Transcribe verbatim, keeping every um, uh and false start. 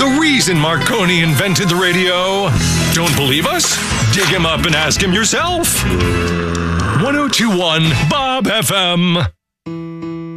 the reason Marconi invented the radio. Don't believe us? Dig him up and ask him yourself. ten twenty-one Bob F M.